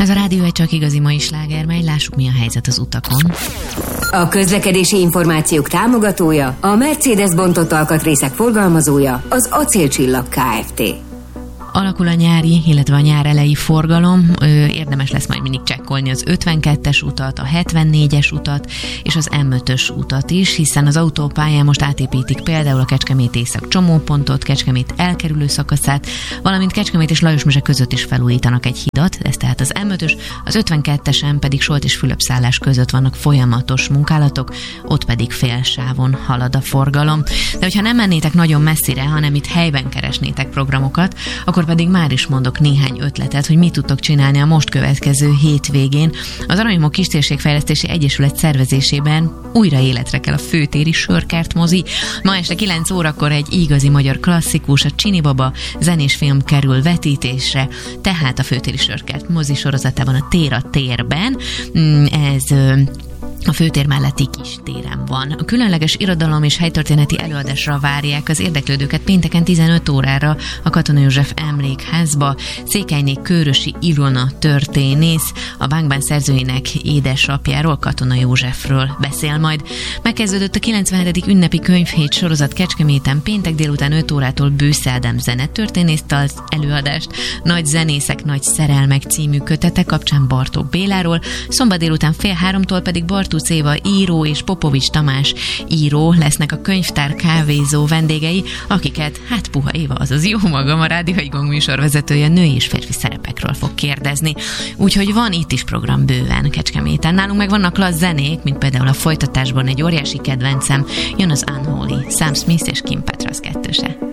Ez a Rádió egy csak igazi mai sláger, mely lássuk, mi a helyzet az utakon. A közlekedési információk támogatója, a Mercedes bontott alkatrészek forgalmazója, az Acélcsillag Kft. Alakul a nyári, illetve a nyár elejé forgalom. Érdemes lesz majd mindig csekkolni az 52-es utat, a 74-es utat és az M5-ös utat is, hiszen az autópályán most átépítik például a Kecskemét Észak csomópontot, Kecskemét elkerülő szakaszát, valamint Kecskemét és Lajosmezse között is felújítanak egy hidat, ez tehát az M5-ös, az 52-esen pedig Solt és Fülöpszállás között vannak folyamatos munkálatok, ott pedig félsávon halad a forgalom. De hogyha nem mennétek nagyon messzire, hanem itt helyben keresnétek programokat, akkor pedig már is mondok néhány ötletet, hogy mit tudtok csinálni a most következő hétvégén. Az Aranyomó Kistérségfejlesztési Egyesület szervezésében újra életre kell a főtéri Sörkert mozi. Ma este 9 órakor egy igazi magyar klasszikus, a Csini Baba zenés film kerül vetítésre, tehát a főtéri Sörkert mozi sorozatában a Tér a térben. Ez a főtér melletti kis téren van. A különleges irodalom és helytörténeti előadásra várják az érdeklődőket pénteken 15 órára a Katona József Emlékházba. Székelyné Kőrösi Ilona történész a Bánkbán szerzőinek édesapjáról, Katona Józsefről beszél majd. Megkezdődött a 97. ünnepi könyvhét sorozat Kecskeméten péntek délután 5 órától Bősz Ádám zenetörténész tart előadást Nagy zenészek, nagy szerelmek című kötete kapcsán Bartók Béláról, szombat délután 2:30-tól pedig Bartusz Éva író és Popovics Tamás író lesznek a könyvtár kávézó vendégei, akiket, hát puha Éva, azaz jó magam, a Rádió egy műsorvezetője női és férfi szerepekről fog kérdezni. Úgyhogy van itt is program bőven Kecskeméten. Nálunk meg vannak klassz zenék, mint például a folytatásban egy óriási kedvencem, jön az Unholy, Sam Smith és Kim Petras kettőse.